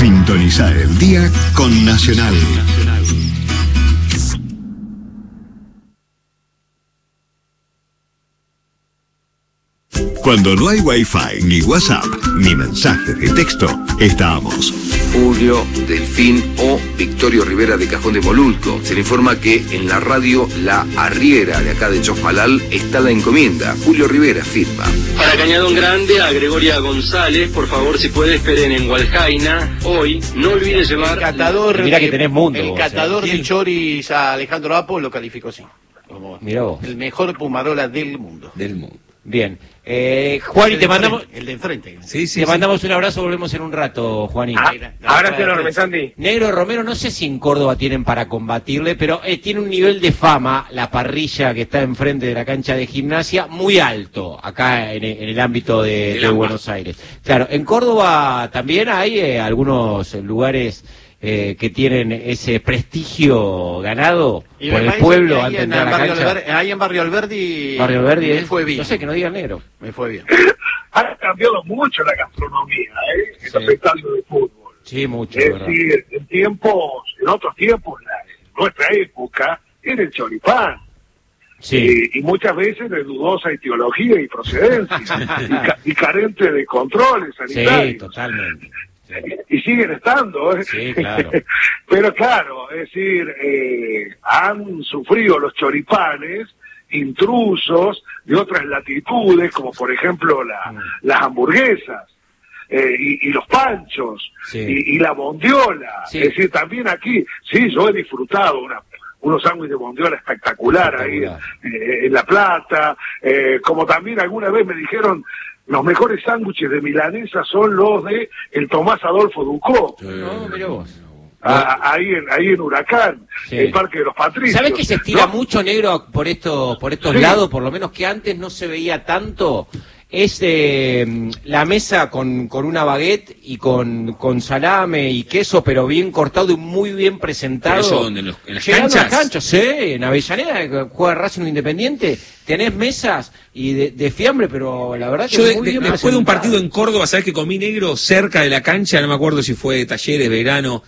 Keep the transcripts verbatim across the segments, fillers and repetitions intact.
Sintoniza el día con Nacional. Cuando no hay Wi-Fi, ni WhatsApp, ni mensajes de texto, estamos. Julio, Delfín o Victorio Rivera de Cajón de Molulco. Se le informa que en la radio La Arriera de acá de Chosmalal está la encomienda. Julio Rivera firma. Para Cañadón Grande, a Gregoria González, por favor, si puede, esperen en Hualjaina. Hoy, no olvide llevar... El catador, Mirá que tenés mundo. El vos, catador ¿eh? de choris a Alejandro Apo lo calificó así. Como Mirá vos. el mejor pumarola del mundo. Del mundo. Bien. Eh, Juani, te mandamos... Enfrente, el de enfrente. Sí, sí, te sí. mandamos un abrazo, volvemos en un rato, Juanín. Ah, abrazo enorme, Sandy. Negro Romero, no sé si en Córdoba tienen para combatirle, pero eh, tiene un nivel de fama, la parrilla que está enfrente de la cancha de gimnasia, muy alto, acá en, en el ámbito de, de Buenos Aires. Claro, en Córdoba también hay eh, algunos lugares... Eh, que tienen ese prestigio ganado Y por el parece pueblo que ahí antes de en entrar a la Barrio cancha. Alberdi, ahí en Barrio Alberdi, Barrio Alberdi, me ¿eh? fue bien. No sé, que no diga negro. Me fue bien. Ha cambiado mucho la gastronomía, ¿eh? En Sí. los estadios de fútbol. Sí, mucho, Es ¿verdad? decir, en tiempos, en otros tiempos, la, en nuestra época, era el choripán. Sí. Y, y muchas veces de dudosa etiología y procedencia, y, ca- y carente de controles sanitarios. Sí, totalmente. Sí. Y siguen estando, ¿eh? Sí, claro. Pero claro, es decir, eh, han sufrido los choripanes intrusos de otras latitudes, como por ejemplo la, Mm. las hamburguesas. Eh, y, y los panchos, Sí. y, y la bondiola. Sí. Es decir, también aquí, sí, yo he disfrutado una, unos sándwiches de bondiola espectacular, Espectacular. ahí eh, en La Plata, eh, como también alguna vez me dijeron, los mejores sándwiches de milanesa son los de el Tomás Adolfo Ducó, No, mirá vos. a- ahí, en, ahí en Huracán, Sí. el Parque de los Patricios. ¿Sabés que se estira ¿no? mucho, negro, por esto, por estos Sí. lados? Por lo menos que antes no se veía tanto. Es eh, la mesa con, con una baguette y con, con salame y queso, pero bien cortado y muy bien presentado. ¿Pero eso dónde? ¿En los- en las Llegando canchas? a las canchas, sí, en Avellaneda, que juega Racing Independiente, tenés mesas y de, de fiambre, pero la verdad que Yo de- muy de- bien después de un presentado. partido en Córdoba, ¿sabés que comí, negro, cerca de la cancha? No me acuerdo si fue de Talleres, Belgrano.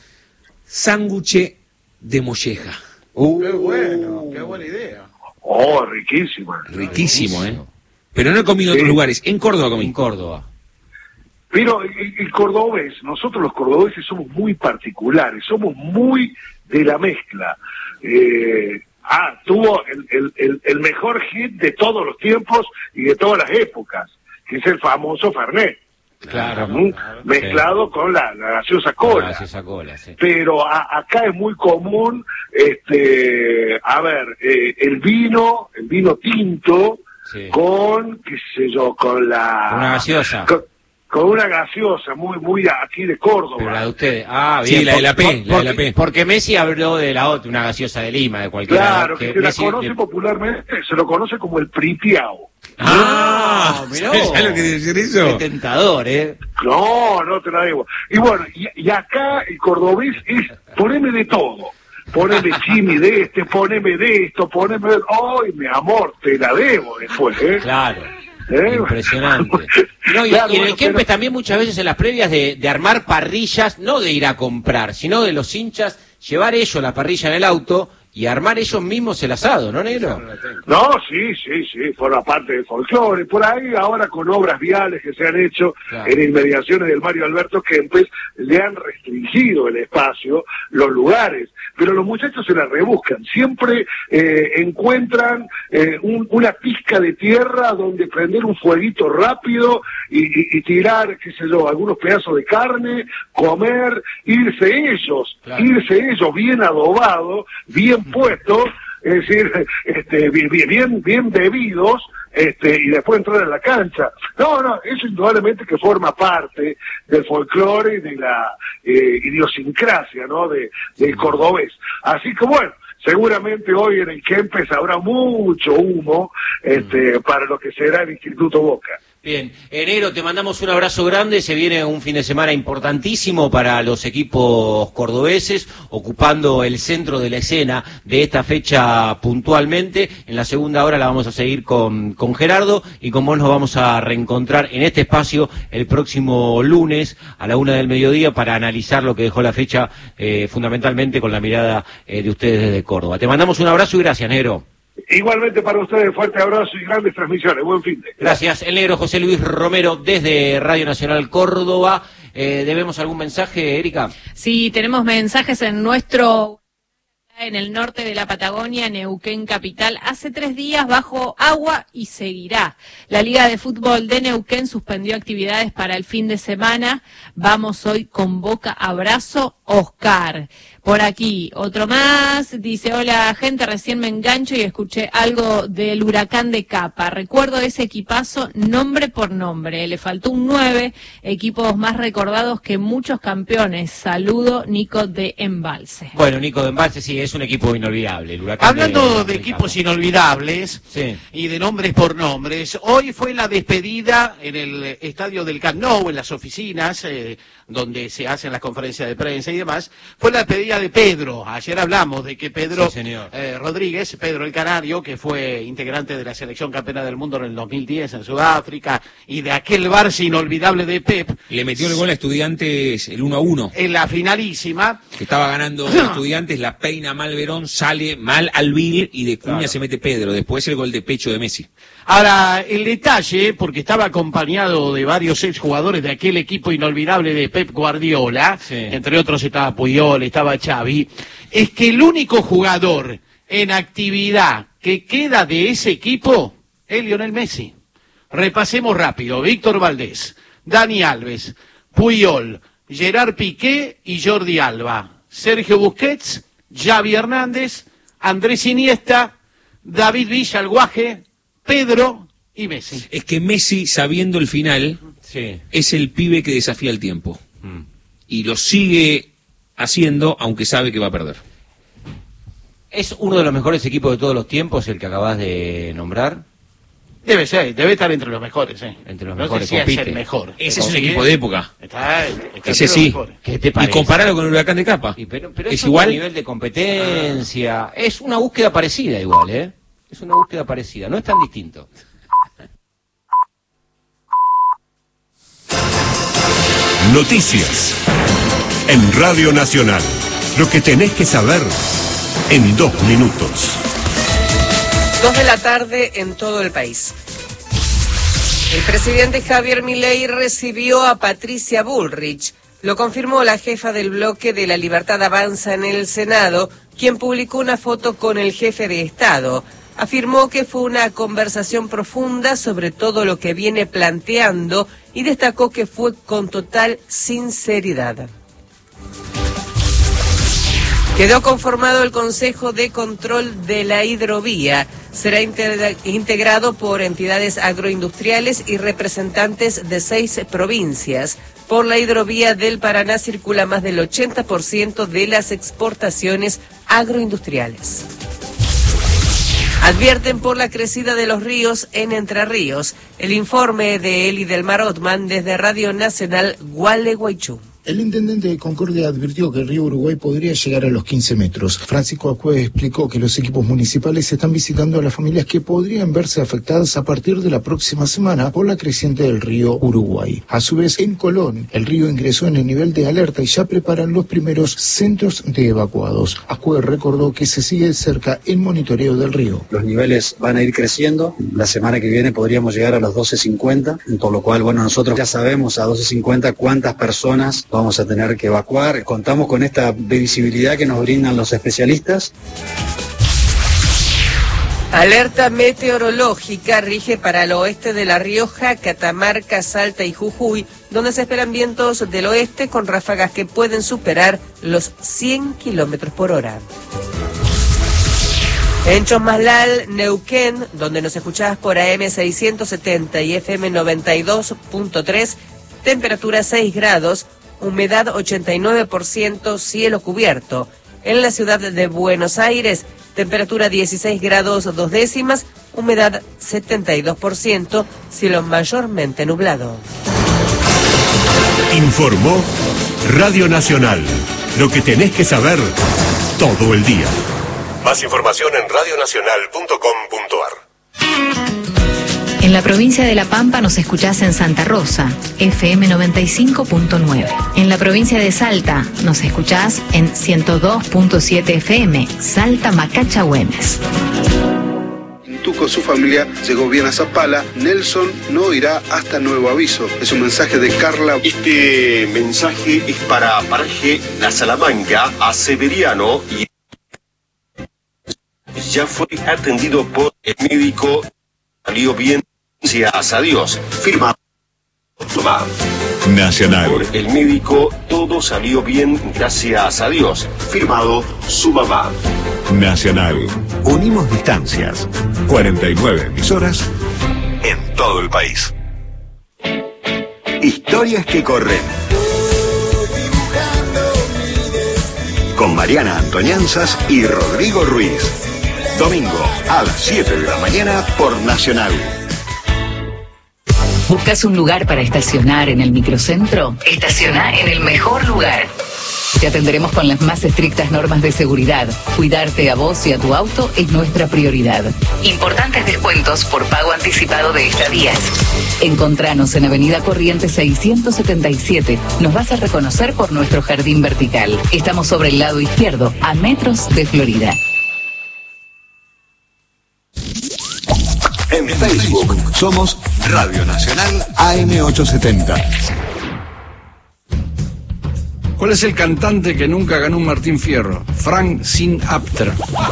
Sándwich de molleja. Uh, Qué bueno, qué buena idea. Oh, riquísima. Riquísimo, ¿eh? Pero no he comido en Sí. otros lugares. En Córdoba comí. en Córdoba. Pero el, el cordobés, nosotros los cordobeses somos muy particulares, somos muy de la mezcla. Eh, ah, tuvo el, el, el, el mejor hit de todos los tiempos y de todas las épocas, que es el famoso Fernet, Claro, ¿m? claro. mezclado con la, la gaseosa cola. Ah, esa cola, sí. Pero a- acá es muy común, este, a ver, eh, el vino, el vino tinto, Sí. con, qué sé yo, con la... Una gaseosa. Con, con una gaseosa muy muy aquí de Córdoba. Pero la de ustedes. Ah, Sí, bien. la de la P, Por- la de porque, la P. porque Messi habló de la otra, una gaseosa de Lima, de cualquier Claro, que se la Messi- conoce de- popularmente, se lo conoce como el pripiao. Ah, mirá ¿sabés vos. lo que quiere decir Qué eso? tentador, ¿eh? No, no te la digo. Y bueno, y, y acá el cordobés es, poneme de todo. Poneme chimi de este, poneme de esto, poneme de... ¡Ay, mi amor, te la debo después, eh! Claro. ¿Eh? Impresionante. No, y, Claro, y en bueno, el Kempes pero- también muchas veces en las previas de, de armar parrillas, no de ir a comprar, sino de los hinchas, llevar ellos la parrilla en el auto y armar ellos mismos el asado, ¿no, negro? No, sí, sí, sí, forma parte del folclore. Por ahí ahora con obras viales que se han hecho Claro. en inmediaciones del Mario Alberto Kempes, le han restringido el espacio, los lugares, pero los muchachos se la rebuscan. Siempre eh, encuentran eh, un- una pizca de tierra donde prender un fueguito rápido y, y- y tirar, qué sé yo, algunos pedazos de carne, comer, irse ellos, Claro. irse ellos bien adobados, bien puestos, es decir, este, bien, bien, bien bebidos, este, y después entrar a la cancha. No, no, eso indudablemente que forma parte del folclore y de la eh, idiosincrasia, ¿no?, de, del cordobés. Así que bueno, seguramente hoy en el Kempes habrá mucho humo, este, para lo que será el Instituto Boca. Bien, enero, te mandamos un abrazo grande, se viene un fin de semana importantísimo para los equipos cordobeses, ocupando el centro de la escena de esta fecha puntualmente. En la segunda hora la vamos a seguir con, con Gerardo y con vos nos vamos a reencontrar en este espacio el próximo lunes a la una del mediodía para analizar lo que dejó la fecha, eh, fundamentalmente con la mirada eh, de ustedes desde Córdoba. Te mandamos un abrazo y gracias, negro. Igualmente para ustedes, fuerte abrazo y grandes transmisiones. Buen fin de. Gracias. El negro José Luis Romero desde Radio Nacional Córdoba. Eh, ¿Debemos algún mensaje, Erika? Sí, tenemos mensajes en nuestro... En el norte de la Patagonia, Neuquén capital, hace tres días bajo agua y seguirá. La Liga de Fútbol de Neuquén suspendió actividades para el fin de semana. Vamos hoy con Boca. Abrazo, Oscar. Por aquí, otro más, dice, hola gente, recién me engancho y escuché algo del Huracán de Capa. Recuerdo ese equipazo nombre por nombre, le faltó un nueve, equipos más recordados que muchos campeones. Saludo, Nico de Embalse. Bueno, Nico de Embalse, sí, es un equipo inolvidable. El Huracán Hablando de, de equipos Capa. inolvidables, Sí. y de nombres por nombres, hoy fue la despedida en el estadio del Camp Nou, en las oficinas, eh, donde se hacen las conferencias de prensa y demás, fue la despedida de Pedro. Ayer hablamos de que Pedro Sí, señor. eh, Rodríguez, Pedro el Canario, que fue integrante de la selección campeona del mundo en el dos mil diez en Sudáfrica, y de aquel Barça inolvidable de Pep, Le metió el gol a Estudiantes el uno a uno. en la finalísima. Que estaba ganando Estudiantes, la peina mal Verón, sale mal Alvil y de cuña Claro. se mete Pedro. Después el gol de pecho de Messi. Ahora, el detalle, porque estaba acompañado de varios exjugadores de aquel equipo inolvidable de Pep Guardiola, Sí. entre otros estaba Puyol, estaba Xavi, es que el único jugador en actividad que queda de ese equipo es Lionel Messi. Repasemos rápido: Víctor Valdés, Dani Alves, Puyol, Gerard Piqué y Jordi Alba, Sergio Busquets, Xavi Hernández, Andrés Iniesta, David Villa, el Guaje, Pedro y Messi. Es que Messi, sabiendo el final, Sí. es el pibe que desafía el tiempo. Mm. Y lo sigue haciendo, aunque sabe que va a perder. ¿Es uno de los mejores equipos de todos los tiempos el que acabas de nombrar? Debe ser, debe estar entre los mejores, ¿eh? Entre los no mejores, sé si es compite. el mejor. Ese es un Sí, equipo de época. Está, está entre Ese los sí. mejores. ¿Qué te Y parece? compararlo con el Huracán de Capa. Y pero, pero es es otro igual. nivel de competencia. Es una búsqueda parecida igual, ¿eh? Es una búsqueda parecida, no es tan distinto. Noticias. En Radio Nacional. Lo que tenés que saber en dos minutos. Dos de la tarde en todo el país. El presidente Javier Milei recibió a Patricia Bullrich. Lo confirmó la jefa del bloque de La Libertad Avanza en el Senado, quien publicó una foto con el jefe de Estado. Afirmó que fue una conversación profunda sobre todo lo que viene planteando y destacó que fue con total sinceridad. Quedó conformado el Consejo de Control de la Hidrovía. Será integrado por entidades agroindustriales y representantes de seis provincias. Por la hidrovía del Paraná circula más del ochenta por ciento de las exportaciones agroindustriales. Advierten por la crecida de los ríos en Entre Ríos. El informe de Eli del Mar Otman desde Radio Nacional Gualeguaychú. El intendente de Concordia advirtió que el río Uruguay podría llegar a los quince metros. Francisco Acuez explicó que los equipos municipales están visitando a las familias que podrían verse afectadas a partir de la próxima semana por la creciente del río Uruguay. A su vez, en Colón, el río ingresó en el nivel de alerta y ya preparan los primeros centros de evacuados. Acuez recordó que se sigue de cerca el monitoreo del río. Los niveles van a ir creciendo. La semana que viene podríamos llegar a los doce cincuenta, por lo cual, bueno, nosotros ya sabemos a doce cincuenta cuántas personas vamos a tener que evacuar. Contamos con esta visibilidad que nos brindan los especialistas. Alerta meteorológica rige para el oeste de La Rioja, Catamarca, Salta y Jujuy, donde se esperan vientos del oeste con ráfagas que pueden superar los cien kilómetros por hora. En Chosmalal, Neuquén, donde nos escuchás por A M seiscientos setenta y F M noventa y dos punto tres, temperatura seis grados, humedad ochenta y nueve por ciento, cielo cubierto. En la ciudad de Buenos Aires, Temperatura dieciséis grados dos décimas, humedad setenta y dos por ciento, cielo mayormente nublado. Informó Radio Nacional. Lo que tenés que saber todo el día. Más información en radio nacional punto com punto ar. En la provincia de La Pampa nos escuchás en Santa Rosa, F M noventa y cinco punto nueve. En la provincia de Salta nos escuchás en ciento dos punto siete F M, Salta Macacha Güemes. Con su familia llegó bien a Zapala. Nelson no irá hasta nuevo aviso. Es un mensaje de Carla. Este mensaje es para Paraje La Salamanca, a Severiano, y ya fue atendido por el médico. Salió bien, gracias a Dios. Firma. Nacional. Por el médico, todo salió bien, gracias a Dios. Firmado su mamá. Nacional. Unimos distancias. cuarenta y nueve emisoras en todo el país. Historias que corren. Con Mariana Antoñanzas y Rodrigo Ruiz. Domingo a las siete de la mañana por Nacional. ¿Buscas un lugar para estacionar en el microcentro? Estaciona en el mejor lugar. Te atenderemos con las más estrictas normas de seguridad. Cuidarte a vos y a tu auto es nuestra prioridad. Importantes descuentos por pago anticipado de estadías. Encontranos en Avenida Corrientes seiscientos setenta y siete. Nos vas a reconocer por nuestro jardín vertical. Estamos sobre el lado izquierdo, a metros de Florida. En Facebook somos Radio Nacional A M ochocientos setenta. ¿Cuál es el cantante que nunca ganó un Martín Fierro? Frank Sinatra.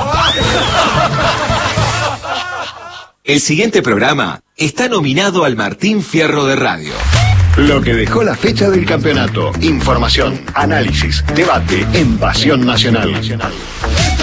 El siguiente programa está nominado al Martín Fierro de Radio. Lo que dejó la fecha del campeonato. Información, análisis, debate en Pasión Nacional.